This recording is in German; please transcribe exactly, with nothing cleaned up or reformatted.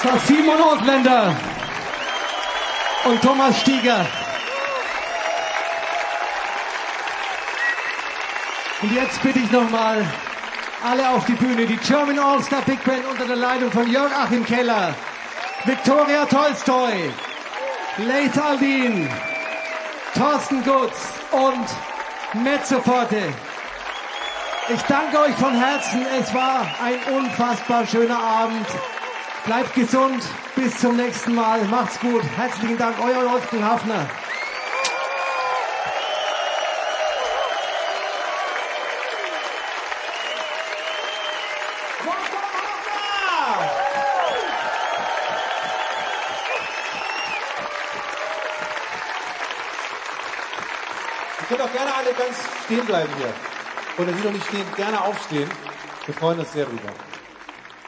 war Simon Ausländer und Thomas Stieger. Und jetzt bitte ich nochmal alle auf die Bühne. Die German All-Star Big Band unter der Leitung von Jörg Achim Keller, Viktoria Tolstoi, Leith Aldin, Thorsten Gutz und Mezzo Forte. Ich danke euch von Herzen. Es war ein unfassbar schöner Abend. Bleibt gesund. Bis zum nächsten Mal. Macht's gut. Herzlichen Dank. Euer Wolfgang Hafner. Ihr könnt auch gerne alle ganz stehen bleiben hier. Oder die noch nicht stehen, gerne aufstehen. Wir freuen uns sehr drüber.